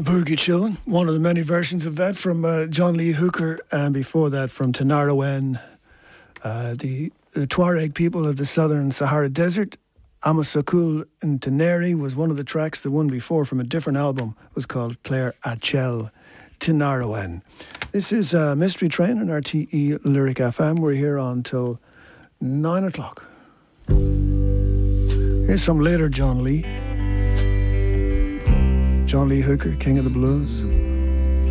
Boogie Chillin', one of the many versions of that from John Lee Hooker, and before that from Tinariwen, the Tuareg people of the southern Sahara Desert. Amasakul and Teneri was one of the tracks. The one before from a different album was called Claire Achel Tinariwen. This is Mystery Train on RTE Lyric FM. We're here until 9 o'clock. Here's some later John Lee. John Lee Hooker, King of the Blues.